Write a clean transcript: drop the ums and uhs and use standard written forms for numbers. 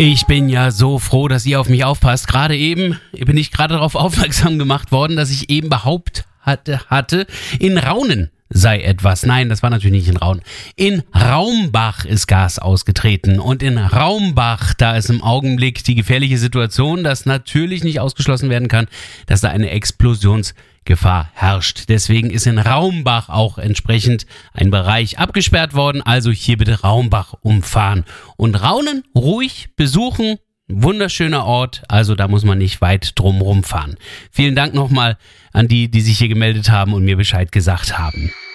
Ich bin ja so froh, dass ihr auf mich aufpasst. Gerade eben bin ich gerade darauf aufmerksam gemacht worden, dass ich eben behauptet hatte, in Raunen sei etwas. Nein, das war natürlich nicht in Raunen. In Raumbach ist Gas ausgetreten. Und in Raumbach, da ist im Augenblick die gefährliche Situation, dass natürlich nicht ausgeschlossen werden kann, dass da eine Explosionsgefahr herrscht. Deswegen ist in Raumbach auch entsprechend ein Bereich abgesperrt worden. Also hier bitte Raumbach umfahren. Und Raunen ruhig besuchen. Wunderschöner Ort, also da muss man nicht weit drum rumfahren. Vielen Dank nochmal an die sich hier gemeldet haben und mir Bescheid gesagt haben.